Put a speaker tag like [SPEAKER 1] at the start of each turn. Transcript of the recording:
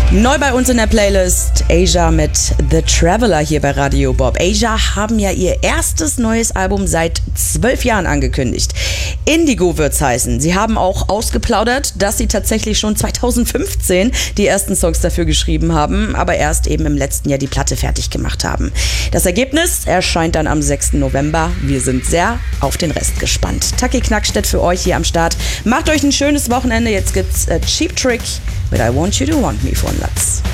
[SPEAKER 1] Neu bei uns in der Playlist Asia mit The Traveler hier bei Radio Bob. Asia haben ja ihr erstes neues Album seit 12 Jahren angekündigt. Indigo wird's heißen. Sie haben auch ausgeplaudert, dass sie tatsächlich schon 2015 die ersten Songs dafür geschrieben haben, aber erst eben im letzten Jahr die Platte fertig gemacht haben. Das Ergebnis erscheint dann am 6. November. Wir sind sehr auf den Rest gespannt. Taki Knackstedt für euch hier am Start. Macht euch ein schönes Wochenende. Jetzt gibt's Cheap Trick mit I Want You to Want Me von Lutz.